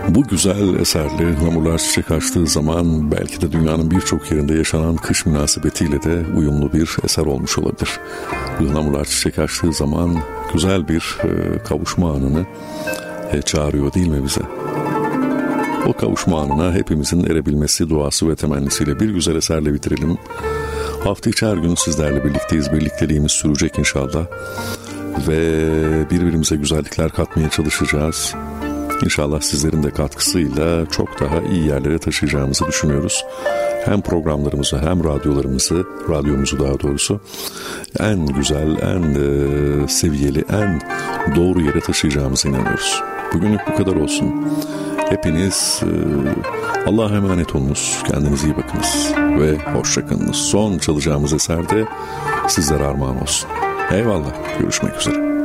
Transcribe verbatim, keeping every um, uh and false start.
Bu güzel eserle ıhlamurlar çiçek açtığı zaman belki de dünyanın birçok yerinde yaşanan kış münasebetiyle de uyumlu bir eser olmuş olabilir. Ihlamurlar çiçek açtığı zaman güzel bir e, kavuşma anını e, çağırıyor değil mi bize? O kavuşma anına hepimizin erebilmesi duası ve temennisiyle bir güzel eserle bitirelim. Hafta içi her gün sizlerle birlikteyiz. Birlikteliğimiz sürecek inşallah. Ve birbirimize güzellikler katmaya çalışacağız. İnşallah sizlerin de katkısıyla çok daha iyi yerlere taşıyacağımızı düşünüyoruz. Hem programlarımızı hem radyolarımızı, radyomuzu daha doğrusu en güzel, en e, seviyeli, en doğru yere taşıyacağımıza inanıyoruz. Bugünlük bu kadar olsun. Hepiniz e, Allah'a emanet olunuz, kendinize iyi bakınız ve hoşça kalınız. Son çalacağımız eser de sizlere armağan olsun. Eyvallah, görüşmek üzere.